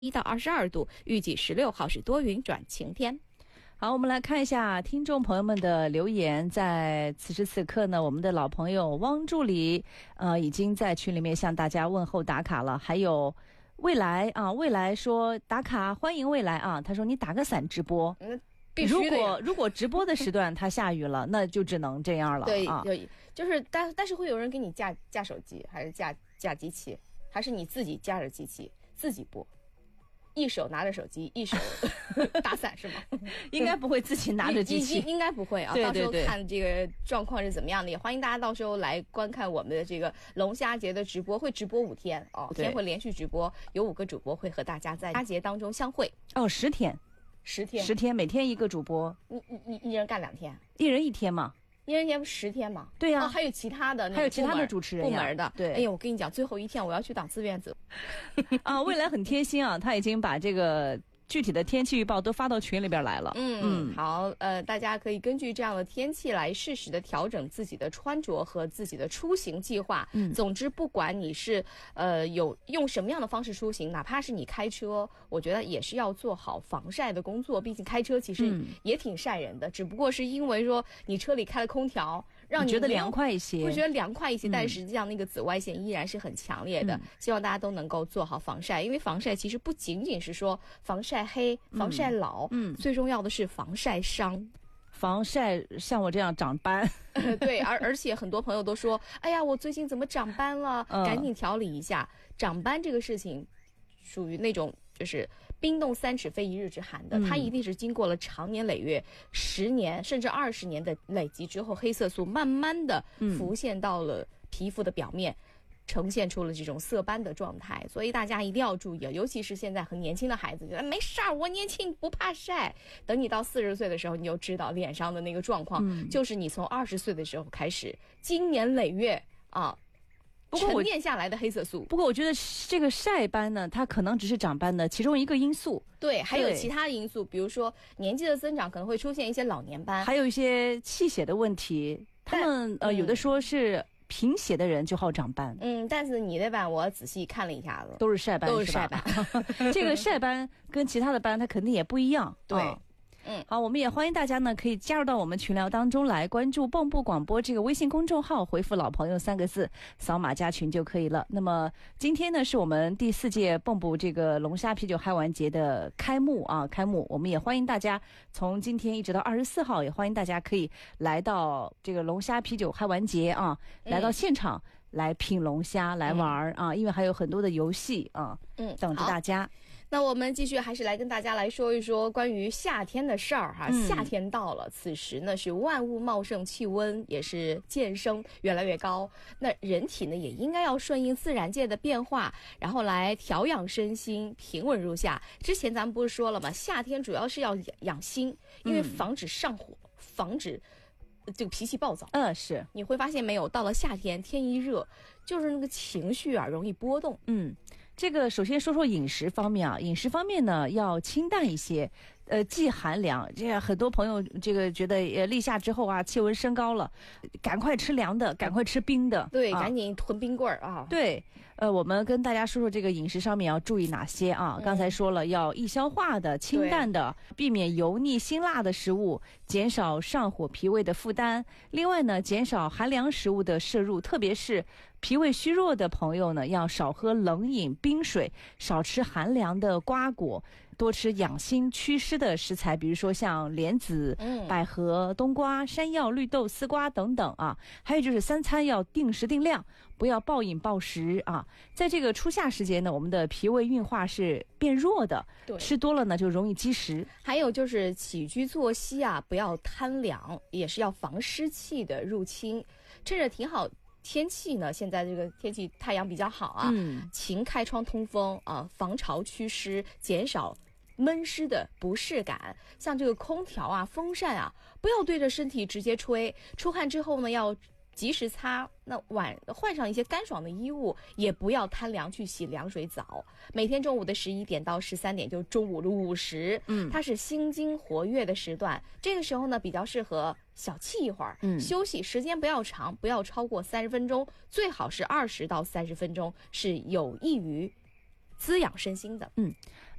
1到22度，预计16号是多云转晴天。 好，我们来看一下听众朋友们的留言。在此时此刻呢，我们的老朋友汪助理已经在群里面向大家问候打卡了。还有未来啊，未来说打卡，欢迎未来啊。他说你打个伞直播， 必须的如果直播的时段它下雨了，那就只能这样了。 对啊， 就是但是会有人给你架手机，还是架机器，还是你自己架着机器自己播？一手拿着手机，一手打伞是吗？ 应该不会自己拿着机器， 应该不会啊。 对， 到时候看这个状况是怎么样的，也欢迎大家到时候来观看我们的这个龙虾节的直播，会直播5天哦，5天会连续直播，有5个主播会和大家在虾节当中相会。 哦，10天，10天，每天一个主播， 你一人干2天， 一人1天嘛。 一人天10天嘛？ 对呀、 还有其他的主持人部门的。 对， 哎呀，我跟你讲，最后一天我要去当志愿者啊！未来很贴心啊，他已经把这个具体的天气预报都发到群里边来了。 好，大家可以根据这样的天气来适时的调整自己的穿着和自己的出行计划。总之，不管你是用什么样的方式出行，哪怕是你开车，我觉得也是要做好防晒的工作。毕竟开车其实也挺晒人的，只不过是因为说你车里开了空调，让你觉得凉快一些， 会觉得凉快一些，但是实际上那个紫外线依然是很强烈的。希望大家都能够做好防晒，因为防晒其实不仅仅是说防晒黑、防晒老，最重要的是防晒伤。 防晒像我这样长斑对，而且很多朋友都说，哎呀，我最近怎么长斑了，赶紧调理一下。长斑这个事情属于那种就是冰冻3尺非一日之寒的，它一定是经过了长年累月10年甚至20年的累积之后，黑色素慢慢的浮现到了皮肤的表面，呈现出了这种色斑的状态。所以大家一定要注意，尤其是现在很年轻的孩子觉得没事儿，我年轻不怕晒，等你到40岁的时候，你就知道脸上的那个状况，就是你从20岁的时候开始经年累月啊沉淀下来的黑色素。 不过我觉得这个晒斑呢，它可能只是长斑的其中一个因素。 对，还有其他的因素，比如说年纪的增长可能会出现一些老年斑， 还有一些气血的问题。他们有的说是贫血的人就好长斑。 但是你的斑我仔细看了一下子， 都是晒斑， 都是晒斑。 这个晒斑跟其他的斑它肯定也不一样。 对。 好，我们也欢迎大家呢可以加入到我们群聊当中来，关注蚌埠广播这个微信公众号，回复老朋友3个字，扫码加群就可以了。那么今天呢是我们第4届蚌埠这个龙虾啤酒嗨玩节的开幕，我们也欢迎大家从今天一直到24号，也欢迎大家可以来到这个龙虾啤酒嗨玩节来到现场来品龙虾来玩因为还有很多的游戏等着大家。 那我们继续还是来跟大家来说一说关于夏天的事儿哈。夏天到了，此时呢是万物茂盛，气温也是渐升越来越高。那人体呢也应该要顺应自然界的变化，然后来调养身心，平稳入夏。之前咱们不是说了吗？夏天主要是要养心，因为防止上火，防止这个脾气暴躁。 是。 你会发现没有，到了夏天天一热，就是那个情绪容易波动。 这个首先说说饮食方面饮食方面呢要清淡一些，忌寒凉。这样很多朋友这个觉得立夏之后气温升高了，赶快吃凉的，赶快吃冰的。 对，赶紧囤冰棍儿对，我们跟大家说说这个饮食上面要注意哪些刚才说了，要易消化的、清淡的，避免油腻辛辣的食物，减少上火脾胃的负担。另外呢，减少寒凉食物的摄入，特别是脾胃虚弱的朋友呢，要少喝冷饮、冰水，少吃寒凉的瓜果，多吃养心祛湿的食材，比如说像莲子、百合、冬瓜、山药、绿豆、丝瓜等等还有就是3餐要定时定量，不要暴饮暴食在这个初夏时节呢，我们的脾胃运化是变弱的，吃多了呢就容易积食。 还有就是起居作息不要贪凉，也是要防湿气的入侵。趁着挺好天气呢，现在这个天气太阳比较好勤开窗通风防潮祛湿，减少闷湿的不适感。像这个空调风扇不要对着身体直接吹，出汗之后呢要及时擦，那换上一些干爽的衣物，也不要贪凉去洗凉水澡。每天中午的11点到13点，就中午的午时，它是心经活跃的时段，这个时候呢比较适合小憩一会儿，休息时间不要长，不要超过30分钟，最好是20到30分钟，是有益于滋养身心的。